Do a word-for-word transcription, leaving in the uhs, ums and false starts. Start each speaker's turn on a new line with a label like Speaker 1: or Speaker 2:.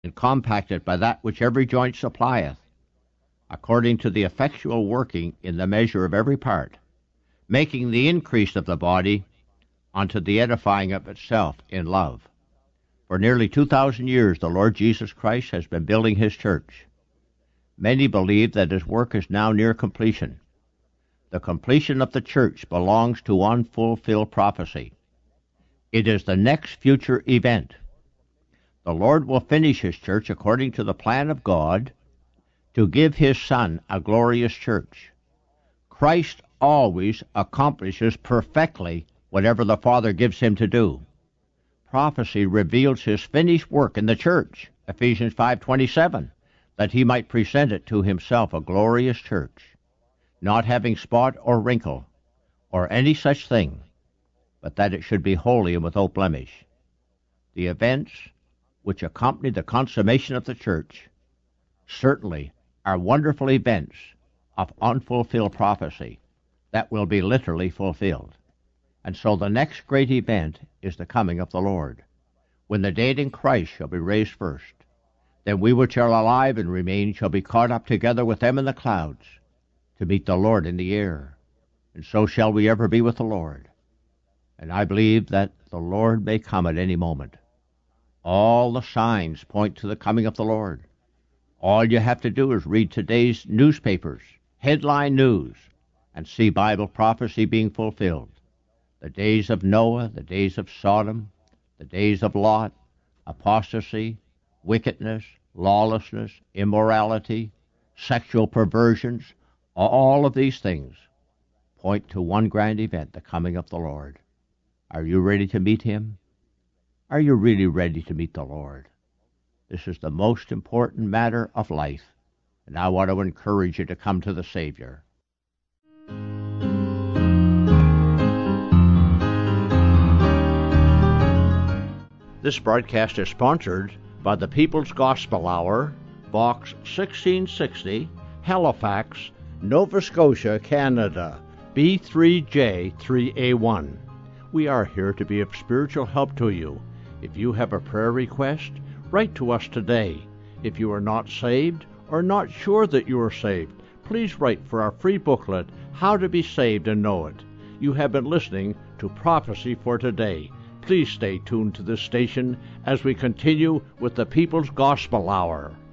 Speaker 1: and compacted by that which every joint supplieth, according to the effectual working in the measure of every part, making the increase of the body unto the edifying of itself in love. For nearly two thousand years the Lord Jesus Christ has been building his church. Many believe that his work is now near completion. The completion of the church belongs to unfulfilled prophecy. It is the next future event. The Lord will finish his church according to the plan of God to give his Son a glorious church. Christ always accomplishes perfectly whatever the Father gives him to do. Prophecy reveals his finished work in the church, Ephesians five twenty-seven, that he might present it to himself a glorious church, not having spot or wrinkle, or any such thing, but that it should be holy and without blemish. The events which accompany the consummation of the church certainly are wonderful events of unfulfilled prophecy that will be literally fulfilled. And so the next great event is the coming of the Lord, when the dead in Christ shall be raised first. Then we which are alive and remain shall be caught up together with them in the clouds to meet the Lord in the air, and so shall we ever be with the Lord. And I believe that the Lord may come at any moment. All the signs point to the coming of the Lord. All you have to do is read today's newspapers, headline news, and see Bible prophecy being fulfilled. The days of Noah, the days of Sodom, the days of Lot, apostasy, wickedness, lawlessness, immorality, sexual perversions, all of these things point to one grand event, the coming of the Lord. Are you ready to meet him? Are you really ready to meet the Lord? This is the most important matter of life, and I want to encourage you to come to the Savior. This broadcast is sponsored by the People's Gospel Hour, Box sixteen sixty, Halifax, Nova Scotia, Canada, B three J three A one. We are here to be of spiritual help to you. If you have a prayer request, write to us today. If you are not saved or not sure that you are saved, please write for our free booklet, How to Be Saved and Know It. You have been listening to Prophecy for Today. Please stay tuned to this station as we continue with the People's Gospel Hour.